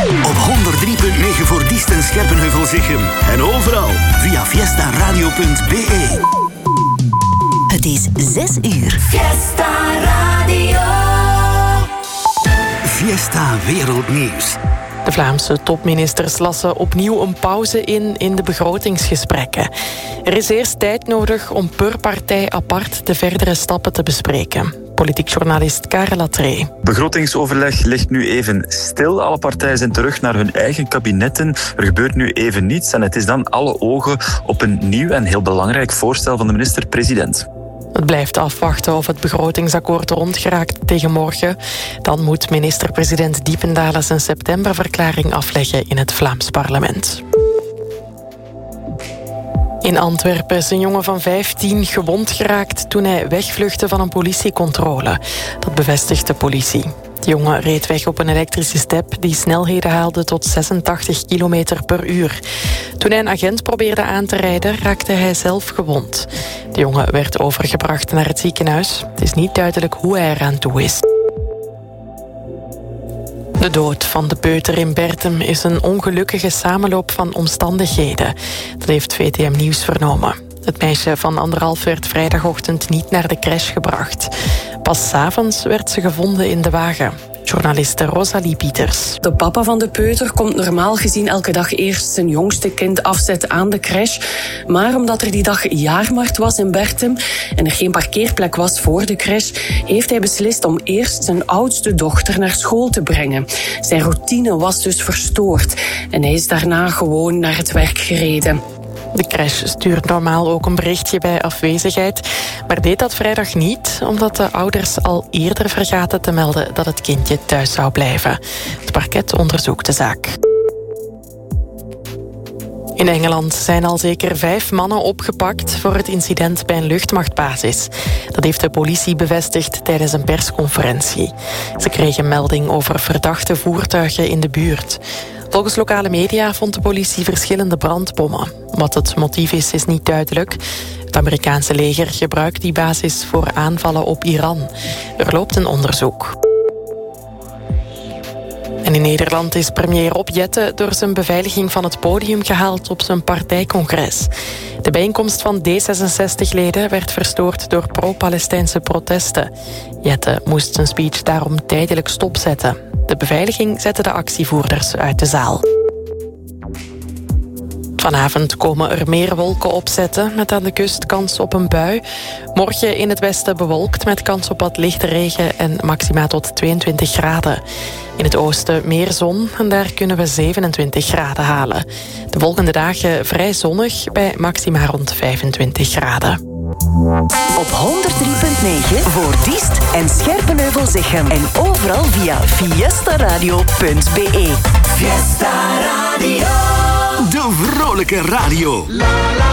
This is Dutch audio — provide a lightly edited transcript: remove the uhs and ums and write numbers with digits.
Op 103.9 voor Diest en Scherpenheuvel-Zichem. En overal via fiestaradio.be. Het is 6 uur. Fiesta Radio. Fiesta Wereldnieuws. De Vlaamse topministers lassen opnieuw een pauze in de begrotingsgesprekken. Er is eerst tijd nodig om per partij apart de verdere stappen te bespreken. Politiek journalist Karel Latree. Begrotingsoverleg ligt nu even stil. Alle partijen zijn terug naar hun eigen kabinetten. Er gebeurt nu even niets en het is dan alle ogen op een nieuw en heel belangrijk voorstel van de minister-president. Het blijft afwachten of het begrotingsakkoord rondgeraakt tegen morgen. Dan moet minister-president Diependalen zijn septemberverklaring afleggen in het Vlaams parlement. In Antwerpen is een jongen van 15 gewond geraakt toen hij wegvluchtte van een politiecontrole. Dat bevestigt de politie. De jongen reed weg op een elektrische step die snelheden haalde tot 86 km per uur. Toen hij een agent probeerde aan te rijden, raakte hij zelf gewond. De jongen werd overgebracht naar het ziekenhuis. Het is niet duidelijk hoe hij eraan toe is. De dood van de peuter in Berchem is een ongelukkige samenloop van omstandigheden. Dat heeft VTM Nieuws vernomen. Het meisje van 1,5 werd vrijdagochtend niet naar de crash gebracht. Pas 's avonds werd ze gevonden in de wagen. Journaliste Rosalie Pieters. De papa van de peuter komt normaal gezien elke dag eerst zijn jongste kind afzetten aan de crash. Maar omdat er die dag jaarmarkt was in Berchem en er geen parkeerplek was voor de crash, heeft hij beslist om eerst zijn oudste dochter naar school te brengen. Zijn routine was dus verstoord en hij is daarna gewoon naar het werk gereden. De crash stuurt normaal ook een berichtje bij afwezigheid, maar deed dat vrijdag niet, omdat de ouders al eerder vergaten te melden dat het kindje thuis zou blijven. Het parket onderzoekt de zaak. In Engeland zijn al zeker 5 mannen opgepakt voor het incident bij een luchtmachtbasis. Dat heeft de politie bevestigd tijdens een persconferentie. Ze kregen melding over verdachte voertuigen in de buurt. Volgens lokale media vond de politie verschillende brandbommen. Wat het motief is niet duidelijk. Het Amerikaanse leger gebruikt die basis voor aanvallen op Iran. Er loopt een onderzoek. En in Nederland is premier Rob Jetten door zijn beveiliging van het podium gehaald op zijn partijcongres. De bijeenkomst van D66-leden werd verstoord door pro-Palestijnse protesten. Jetten moest zijn speech daarom tijdelijk stopzetten. De beveiliging zette de actievoerders uit de zaal. Vanavond komen er meer wolken opzetten, met aan de kust kans op een bui. Morgen in het westen bewolkt met kans op wat lichte regen en maxima tot 22 graden. In het oosten meer zon en daar kunnen we 27 graden halen. De volgende dagen vrij zonnig bij maxima rond 25 graden. Op 103.9 voor Diest en Scherpenheuvel-Zichem. En overal via fiestaradio.be. Fiesta Radio. De vrolijke radio.